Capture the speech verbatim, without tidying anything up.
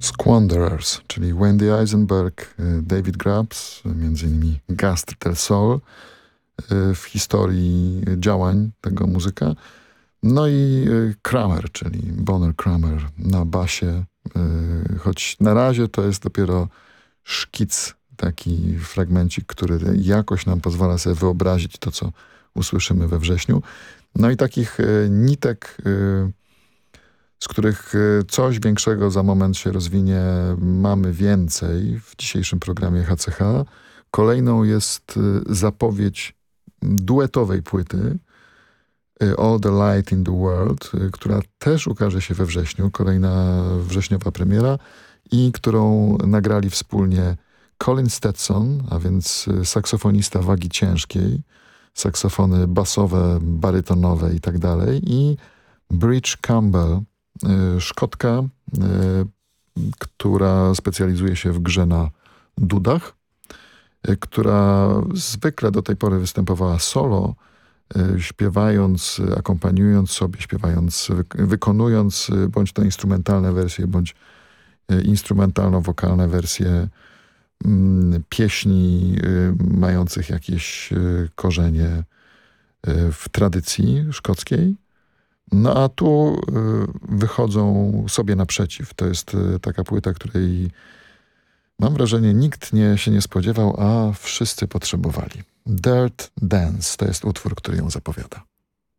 Squanderers, czyli Wendy Eisenberg, David Grubbs, między innymi Gast del Sol w historii działań tego muzyka. No i Kramer, czyli Bonner Kramer na basie, choć na razie to jest dopiero szkic, taki fragmencik, który jakoś nam pozwala sobie wyobrazić to, co usłyszymy we wrześniu. No i takich nitek, z których coś większego za moment się rozwinie, mamy więcej w dzisiejszym programie H C H. Kolejną jest zapowiedź duetowej płyty All the Light in the World, która też ukaże się we wrześniu, kolejna wrześniowa premiera i którą nagrali wspólnie Colin Stetson, a więc saksofonista wagi ciężkiej, saksofony basowe, barytonowe i tak dalej, i Bridge Campbell, Szkotka, która specjalizuje się w grze na dudach, która zwykle do tej pory występowała solo, śpiewając, akompaniując sobie, śpiewając, wykonując bądź to instrumentalne wersje, bądź instrumentalno-wokalne wersje pieśni mających jakieś korzenie w tradycji szkockiej. No a tu wychodzą sobie naprzeciw. To jest taka płyta, której mam wrażenie nikt nie, się nie spodziewał, a wszyscy potrzebowali. Dirt Dance to jest utwór, który ją zapowiada.